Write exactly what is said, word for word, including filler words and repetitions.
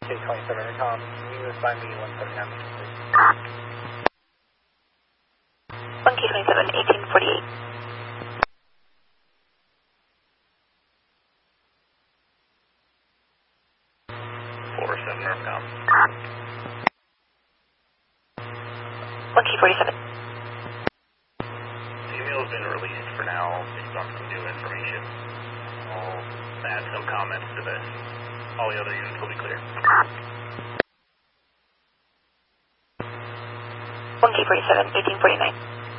K twenty-seven Recon, can you assign me one seventy-nine, please? one K twenty-seven, eighteen forty-eight. four seven Recon. one K forty-seven. The email has been released for now based on some new information. I'll add some comments to this. All the other units will be clear. one K forty-seven, eighteen forty-nine.